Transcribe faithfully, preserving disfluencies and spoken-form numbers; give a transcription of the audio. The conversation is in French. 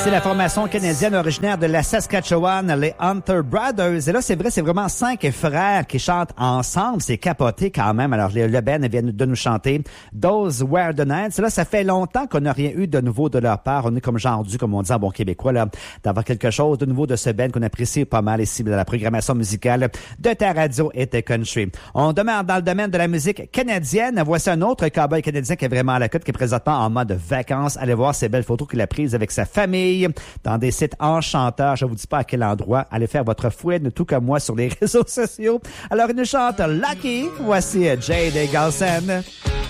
C'est la formation canadienne originaire de la Saskatchewan, les Hunter Brothers. Et là, c'est vrai, c'est vraiment cinq frères qui chantent ensemble. C'est capoté quand même. Alors, le Ben vient de nous chanter Those Were the Nights. Là, ça fait longtemps qu'on n'a rien eu de nouveau de leur part. On est comme genre dû, comme on dit en bon québécois, là, d'avoir quelque chose de nouveau de ce Ben qu'on apprécie pas mal ici dans la programmation musicale de ta radio et ta country. On demeure dans le domaine de la musique canadienne. Voici un autre cowboy canadien qui est vraiment à la côte, qui est présentement en mode vacances. Allez voir ces belles photos qu'il a prises avec sa famille dans des sites enchanteurs. Je vous dis pas à quel endroit. Allez faire votre fouine, tout comme moi, sur les réseaux sociaux. Alors, il nous chante Lucky. Voici Jade Galsen.